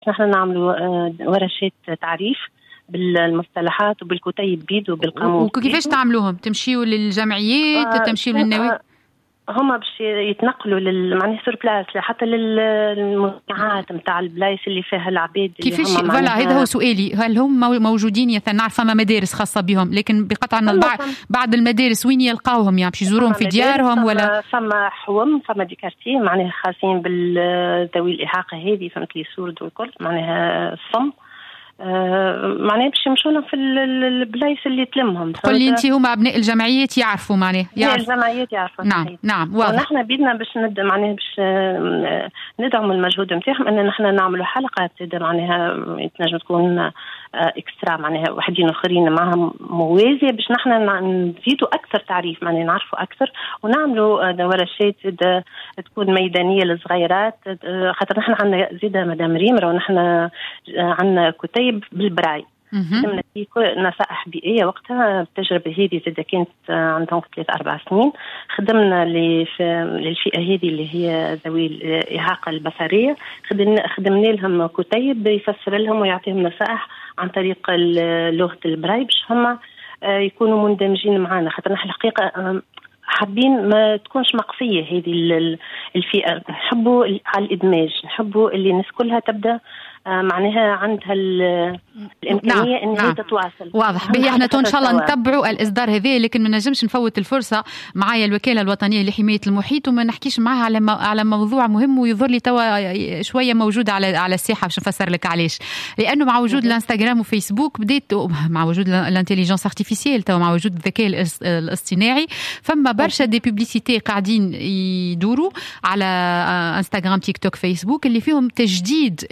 نحن نعملوا ورشات تعريف بالمصطلحات وبالكتيب بيد وبالقاموس. وكيفاش تعملوهم؟ تمشيوا للجمعيات، تمشيوا للنوادي؟ هما باش يتنقلوا معناها سور بلاس حتى للمجتمعات نتاع البلايص اللي فيها العباد. كيفاش فوالا هذا هو سؤالي، هل هم موجودين؟ نعرف فما مدارس خاصه بهم، لكن بقطع النظر بعض المدارس وين يلقاوهم؟ يعني باش يزوروهم في ديارهم ولا فما حوم، فما دي كارتيه معناها خاصين بالذوي الاعاقه هذه، فهمت لي سورد والكل معناها الصم، معناها باش يمشون في البلايص اللي تلمهم. تقول لي انت هما ابناء الجمعيات يعرفوا معناها الجمعيات يعرفوا. نعم واضح. ونحن بيدنا باش معناها باش ندعم المجهود نتاعهم ان نحن نعملوا حلقات معناها تنجم تكون اكسترا معناها وحدين اخرين معهم موازيه باش نحن نزيدوا اكثر تعريف معناها نعرفوا اكثر، ونعملوا ورشات تكون ميدانيه للصغيرات، خاطر نحن عندنا زيده مدام ريمره ونحن عندنا كتيب بالبراي. خدمنا في نصائح بيئية وقتها. التجربة هذه زادة كانت عندهم 3-4 سنين. خدمنا للفئة هذه اللي هي ذوي الإعاقة البصرية، خدمنا لهم كتيب يفسر لهم ويعطيهم نصائح عن طريق لغة البراي باش هم يكونوا مندمجين معنا، خاطر نحن الحقيقة حابين ما تكونش مقصية هذه الفئة، نحبوا على الإدماج، نحبوا اللي الناس كلها تبدأ معناها عندها الإمكانية إن هي تتواصل. واضح به. احنا إن شاء الله نتبعوا الإصدار هذا، لكن ما نجمش نفوت الفرصة. معايا الوكالة الوطنية لحماية المحيط وما نحكيش معها على موضوع مهم ويظهر لي توا شوية موجود على الساحة، باش نفسر لك علاش. لأنه مع وجود الانستغرام وفيسبوك بديت، مع وجود الانتليجنس ارتيفيسيال توا، مع وجود الذكاء الاصطناعي، فما برشا دي بوبليسيتي قاعدين يدوروا على انستغرام تيك توك فيسبوك اللي فيهم تجديد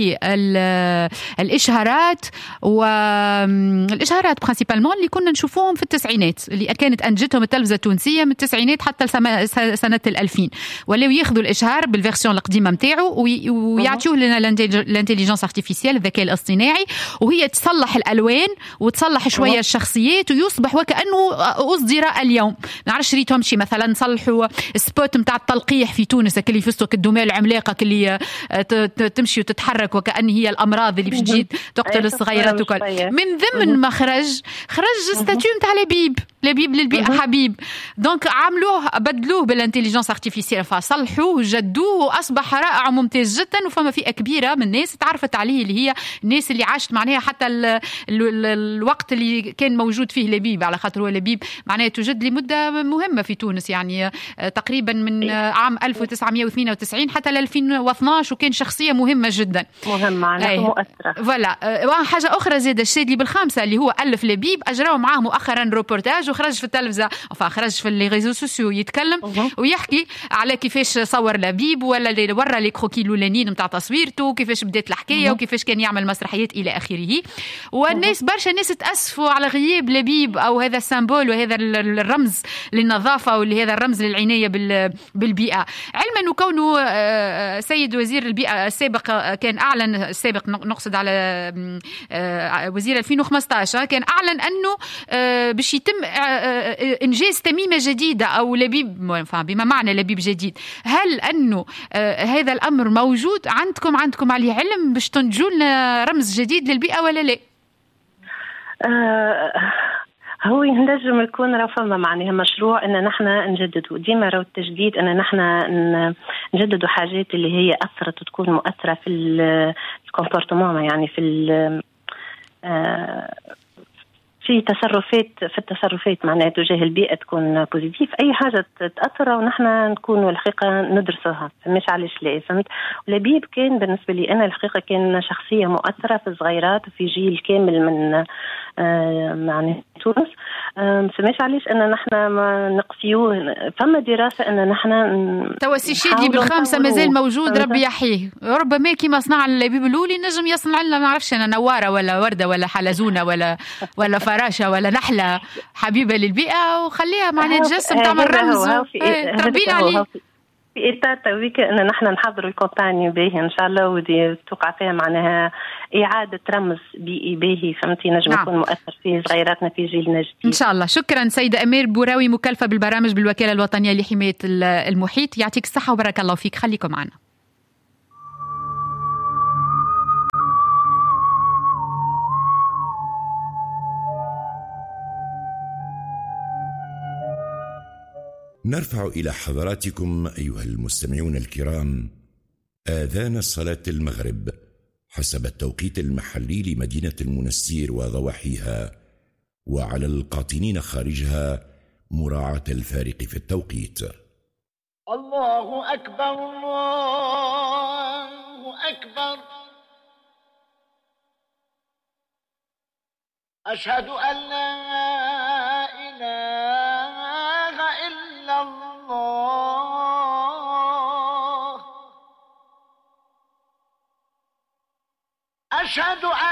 الإشهارات، والإشهارات برينسيبالمون اللي كنا نشوفوهم في التسعينات، اللي كانت أنجتهم التلفزة التونسية من التسعينات حتى سنة 2000، ولاو ياخذوا الإشهار بالفيرسيون القديمة متاعه ويعطيوه لنا الانتليجنس ارتيفيسيال الذكاء الاصطناعي، وهي تصلح الألوان وتصلح شوية الشخصيات ويصبح وكأنه أصدر اليوم. نعرفش ريتهم شي مثلا نصلحوا سبوت متاع التلقيح في تونس اللي فستك الدماء العملاقة اللي تمشي وتتحرك وكأن هي الأمراض اللي بتجي تقتل الصغيرات وكل. من ضمن ما خرج ستاتيو متاع لبيب للبيئة حبيب، دونك عملوه بدلوه بالانتليجنس ارتيفيسيال، فصلحوه جدوه وأصبح رائع وممتاز جدا. وفما فئة كبيرة من الناس تعرفت عليه، اللي هي الناس اللي عاشت معناها حتى الوقت اللي كان موجود فيه لبيب، على خاطر هو لبيب معناها توجد لمدة مهمة في تونس، يعني تقريبا من عام 1992 حتى ل 2012، وكان شخصية مهمة جدا، مهمة مؤثرة. فوالا. حاجة أخرى زاد الشادلي بالخامسة اللي هو ألف لبيب، أجراوا معاه مؤخرا روبورتاج وخرج في التلفزة، خرج في لي ريزو سوسيو يتكلم ويحكي على كيفاش صور لبيب، ولا ورا لي كروكي الأولانيين نتاع تصويرته، كيفاش بدات الحكاية وكيفاش كان يعمل مسرحيات إلى آخره. والناس برشا ناس تأسفوا على غياب لبيب أو هذا السامبول وهذا الرمز للنظافة واللي هذا الرمز للعناية بالبيئة، علما وكونه سيد وزير البيئة السابق كان أعلن، السابق نقصد على وزير 2015، كان أعلن أنه باش يتم إنجاز تميمة جديدة أو لبيب بما معنى لبيب جديد. هل أنه هذا الأمر موجود عندكم عليه علم باش تنتجوا لنا رمز جديد للبيئة ولا لا؟ هو ينجم يكون رفما معناها مشروع ان نحن نجددوا ديما، راهو التجديد ان نحن نجددوا حاجات اللي هي اثرت وتكون مؤثره في الكومبورتمون، يعني في التصرفات معناها تجاه البيئة تكون بوزيتيف. أي حاجة تأثر ونحن نكون الحقيقة ندرسها، مش علاش لا فهمت. ولبيب كان بالنسبة لي أنا الحقيقة كان شخصية مؤثرة في الصغيرات وفي جيل كامل من يعني تونس. مش علاش أن نحن ما نقفيوه. فما دراسة أن نحن توسي شادي بالخامسة مازال موجود، ربي يحييه. ربما كما صنع لبيب الأولي نجم يصنع لنا ما نعرفش أنا نوارة ولا وردة ولا حلزونة ولا فراشة ولا نحلة حبيبة للبيئة، وخليها معنا تجسم تعمل رمز تربينا عليه. في إطار تويك أن نحن نحضر الكومباني باهي إن شاء الله، ودي توقع فيها معناها إعادة رمز بيئي باهي، فهمتي، نجم يكون مؤثر في صغيراتنا في جيلنا الجديد إن شاء الله. شكرا سيدة أمير بوراوي، مكلفة بالبرامج بالوكالة الوطنية لحماية المحيط. يعطيك الصحة وبارك الله فيك. خليكم معنا. نرفع إلى حضراتكم أيها المستمعون الكرام آذان صلاة المغرب حسب التوقيت المحلي لمدينة المنستير وضواحيها، وعلى القاطنين خارجها مراعاة الفارق في التوقيت. الله أكبر الله أكبر، أشهد أن لا إله إلا الله، أشهد